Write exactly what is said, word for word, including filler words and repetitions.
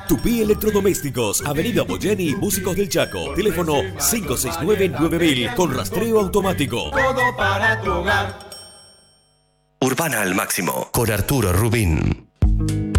Tupí Electrodomésticos, Avenida Boyeni, Músicos del Chaco. Teléfono cinco seis nueve nueve mil con rastreo automático. Todo para tu hogar. Urbana al máximo con Arturo Rubín.